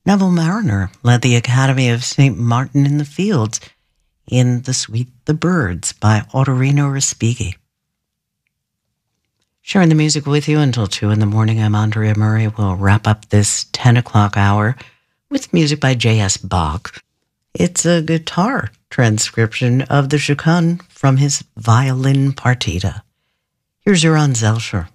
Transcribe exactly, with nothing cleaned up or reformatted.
Neville Mariner led the Academy of Saint Martin in the Fields in the suite The Birds by Ottorino Respighi. Sharing the music with you until two in the morning, I'm Andrea Murray. We'll wrap up this ten o'clock hour with music by J S. Bach. It's a guitar transcription of the Chaconne from his violin partita. Here's Johann Zelscher.